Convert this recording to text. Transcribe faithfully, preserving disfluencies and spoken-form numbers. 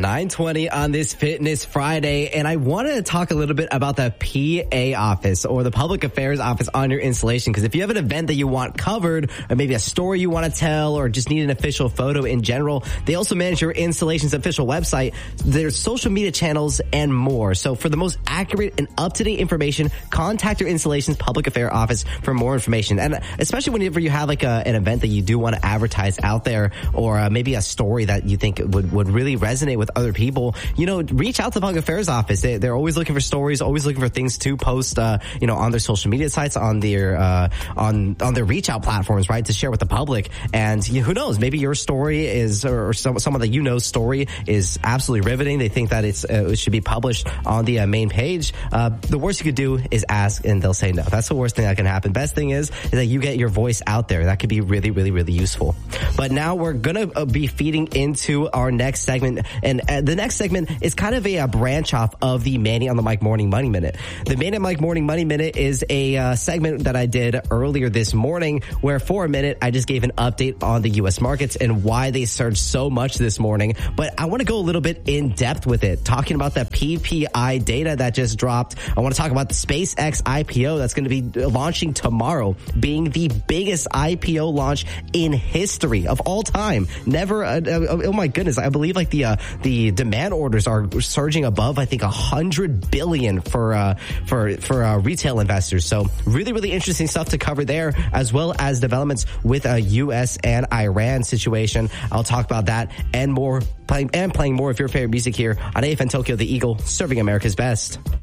nine twenty on this Fitness Friday, and I wanted to talk a little bit about the P A office, or the Public Affairs Office, on your installation, because if you have an event that you want covered, or maybe a story you want to tell, or just need an official photo in general, they also manage your installation's official website, their social media channels, and more. So for the most accurate and up-to-date information, contact your installation's Public Affairs Office for more information. And especially whenever you have like a, an event that you do want to advertise out there, or uh, maybe a story that you think would, would really resonate with other people, you know, reach out to the Public Affairs Office. They, they're always looking for stories, always looking for things to post, uh, you know, on their social media sites, on their, uh, on, on their reach out platforms, right, to share with the public. And you know, who knows, maybe your story is, or, or some, someone that you know's story is absolutely riveting. They think that it's, uh, it should be published on the uh, main page. Uh, the worst you could do is ask and they'll say no. That's the worst thing that can happen. Best thing is, is that you get your voice out there. That could be really, really, really useful. But now we're going to be feeding into our next segment. And uh, the next segment is kind of a, a branch off of the Manny on the Mic Morning Money Minute. The Manny on the Mic Morning Money Minute is a uh, segment that I did earlier this morning, where for a minute I just gave an update on the U S markets and why they surged so much this morning. But I want to go a little bit in depth with it, talking about the P P I data that just dropped. I want to talk about the SpaceX I P O that's going to be launching tomorrow, being the biggest I P O launch in history of all time. Never, uh, uh, oh my goodness, I believe like the uh, the demand orders are surging above, I think, a hundred billion for uh, for for uh, retail investors. So really, really interesting stuff to cover there, as well as developments with a U S and Iran situation. I'll talk about that and more, playing and playing more of your favorite music here on A F M Tokyo, the Eagle, serving America's best.